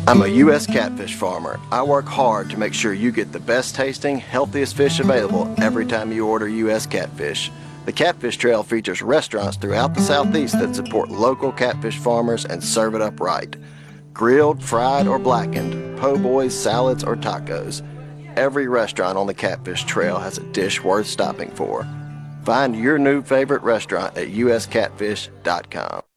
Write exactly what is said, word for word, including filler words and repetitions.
I'm a U S catfish farmer. I work hard to make sure you get the best tasting, healthiest fish available every time you order U S catfish. The Catfish Trail features restaurants throughout the Southeast that support local catfish farmers and serve it up right. Grilled, fried, or blackened, po' boys, salads, or tacos. Every restaurant on the Catfish Trail has a dish worth stopping for. Find your new favorite restaurant at U S catfish dot com.